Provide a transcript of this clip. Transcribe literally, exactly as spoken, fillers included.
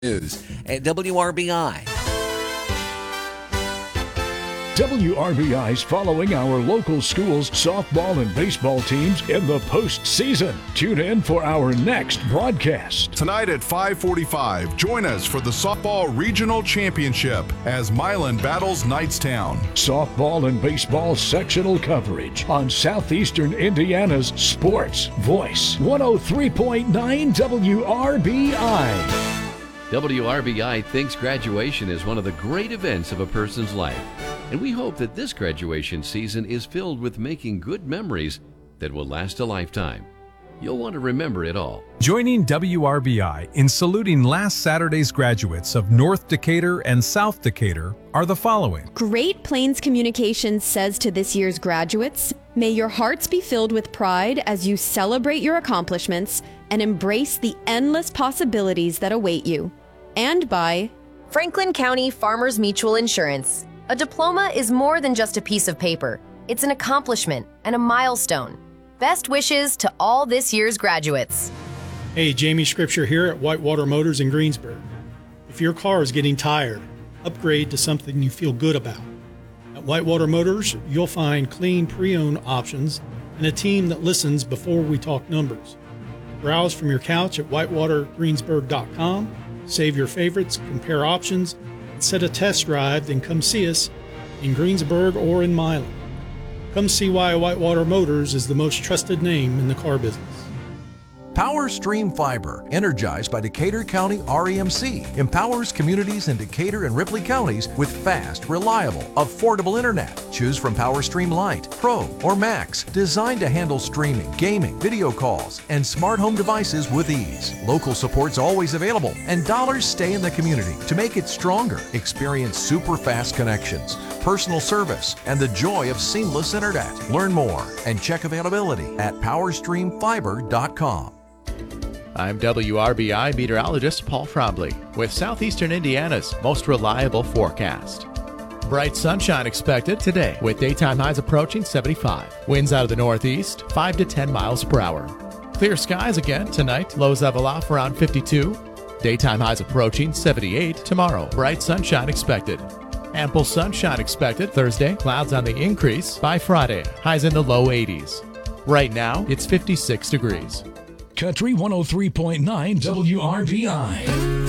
News at W R B I. W R B I's following our local schools' softball and baseball teams in the postseason. Tune in for our next broadcast. Tonight at five forty-five, join us for the Softball Regional Championship as Milan battles Knightstown. Softball and baseball sectional coverage on Southeastern Indiana's Sports Voice. one oh three point nine W R B I. W R B I thinks graduation is one of the great events of a person's life, and we hope that this graduation season is filled with making good memories that will last a lifetime. You'll want to remember it all. Joining W R B I in saluting last Saturday's graduates of North Decatur and South Decatur are the following. Great Plains Communications says to this year's graduates, may your hearts be filled with pride as you celebrate your accomplishments and embrace the endless possibilities that await you. And by Franklin County Farmers Mutual Insurance. A diploma is more than just a piece of paper. It's an accomplishment and a milestone. Best wishes to all this year's graduates. Hey, Jamie Scripture here at Whitewater Motors in Greensburg. If your car is getting tired, upgrade to something you feel good about. At Whitewater Motors, you'll find clean pre-owned options and a team that listens before we talk numbers. Browse from your couch at whitewater greensburg dot com. Save your favorites, compare options, and set a test drive, then come see us in Greensburg or in Milan. Come see why Whitewater Motors is the most trusted name in the car business. PowerStream Fiber, energized by Decatur County R E M C, empowers communities in Decatur and Ripley counties with fast, reliable, affordable internet. Choose from PowerStream Lite, Pro, or Max, designed to handle streaming, gaming, video calls, and smart home devices with ease. Local support's always available, and dollars stay in the community to make it stronger. Experience super fast connections, personal service, and the joy of seamless internet. Learn more and check availability at power stream fiber dot com. I'm W R B I meteorologist Paul Frobley with Southeastern Indiana's most reliable forecast. Bright sunshine expected today with daytime highs approaching seventy-five. Winds out of the northeast, five to ten miles per hour. Clear skies again tonight, lows level off around fifty-two. Daytime highs approaching seventy-eight tomorrow. Bright sunshine expected. Ample sunshine expected Thursday, clouds on the increase by Friday, highs in the low eighties. Right now, it's fifty-six degrees. Country one oh three point nine W R B I.